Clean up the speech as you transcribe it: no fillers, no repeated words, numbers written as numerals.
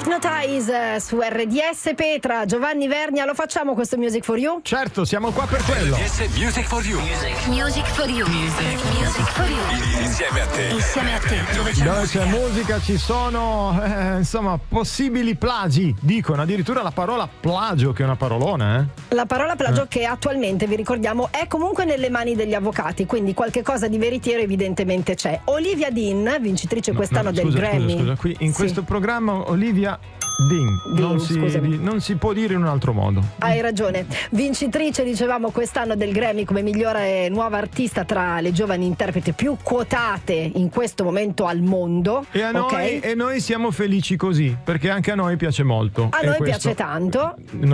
Hypnotize su RDS. Petra, Giovanni Vernia, lo facciamo questo Music for You? Certo, siamo qua per quello. RDS Music for You. Music for You. Music for You. Insieme a te. Insieme a te. Dove c'è musica ci sono insomma possibili plagi. Dicono addirittura la parola plagio, che è una parolona, La parola plagio che attualmente, vi ricordiamo, è comunque nelle mani degli avvocati, quindi qualche cosa di veritiero evidentemente c'è. Olivia Dean, vincitrice quest'anno del Grammy. Scusa, qui in questo programma Olivia non si può dire in un altro modo. Hai ragione. Vincitrice, dicevamo, quest'anno del Grammy come migliore nuova artista tra le giovani interpreti più quotate in questo momento al mondo. E noi siamo felici così, perché anche a noi piace molto. A noi piace tanto.